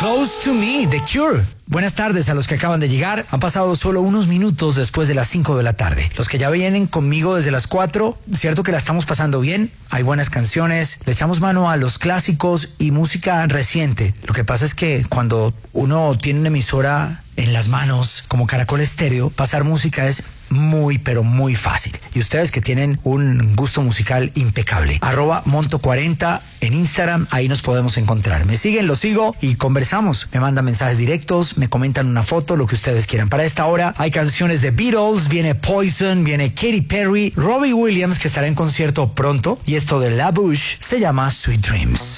Close to Me, The Cure. Buenas tardes a los que acaban de llegar. Han pasado solo unos minutos después de las 5 de la tarde. Los que ya vienen conmigo desde las 4, cierto que la estamos pasando bien. Hay buenas canciones, le echamos mano a los clásicos y música reciente. Lo que pasa es que cuando uno tiene una emisora en las manos como Caracol Estéreo, pasar música es muy, pero muy fácil. Y ustedes que tienen un gusto musical impecable. @Monto40 en Instagram, ahí nos podemos encontrar. Me siguen, los sigo y conversamos. Me mandan mensajes directos, me comentan una foto, lo que ustedes quieran. Para esta hora hay canciones de Beatles, viene Poison, viene Katy Perry, Robbie Williams, que estará en concierto pronto. Y esto de La Bouche se llama Sweet Dreams.